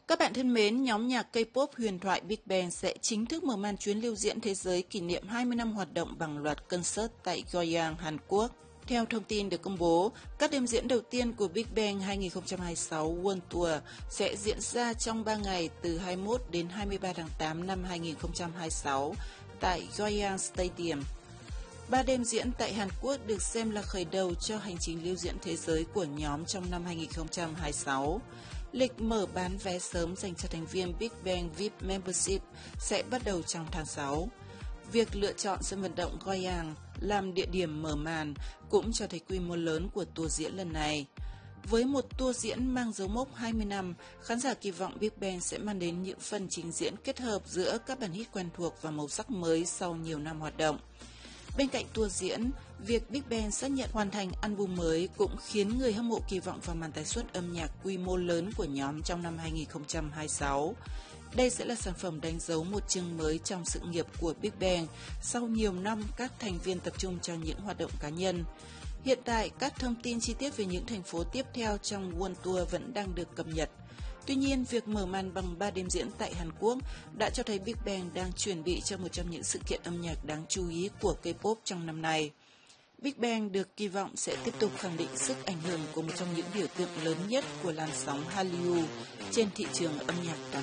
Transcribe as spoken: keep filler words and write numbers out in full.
Các bạn thân mến, nhóm nhạc K-pop huyền thoại Big Bang sẽ chính thức mở màn chuyến lưu diễn thế giới kỷ niệm hai mươi năm hoạt động bằng loạt concert tại Goyang, Hàn Quốc. Theo thông tin được công bố, các đêm diễn đầu tiên của Big Bang hai không hai sáu World Tour sẽ diễn ra trong ba ngày từ hai mươi mốt đến hai mươi ba tháng tám năm hai không hai sáu tại Goyang Stadium. Ba đêm diễn tại Hàn Quốc được xem là khởi đầu cho hành trình lưu diễn thế giới của nhóm trong năm hai không hai sáu. Lịch mở bán vé sớm dành cho thành viên Big Bang vi ai pi Membership sẽ bắt đầu trong tháng sáu. Việc lựa chọn sân vận động Goyang làm địa điểm mở màn cũng cho thấy quy mô lớn của tour diễn lần này. Với một tour diễn mang dấu mốc hai mươi năm, khán giả kỳ vọng Big Bang sẽ mang đến những phần trình diễn kết hợp giữa các bản hit quen thuộc và màu sắc mới sau nhiều năm hoạt động. Bên cạnh tour diễn, việc Big Bang xác nhận hoàn thành album mới cũng khiến người hâm mộ kỳ vọng vào màn tái xuất âm nhạc quy mô lớn của nhóm trong năm hai không hai sáu. Đây sẽ là sản phẩm đánh dấu một chương mới trong sự nghiệp của Big Bang sau nhiều năm các thành viên tập trung cho những hoạt động cá nhân. Hiện tại, các thông tin chi tiết về những thành phố tiếp theo trong World Tour vẫn đang được cập nhật. Tuy nhiên, việc mở màn bằng ba đêm diễn tại Hàn Quốc đã cho thấy Big Bang đang chuẩn bị cho một trong những sự kiện âm nhạc đáng chú ý của K-pop trong năm nay. Big Bang được kỳ vọng sẽ tiếp tục khẳng định sức ảnh hưởng của một trong những biểu tượng lớn nhất của làn sóng Hallyu trên thị trường âm nhạc toàn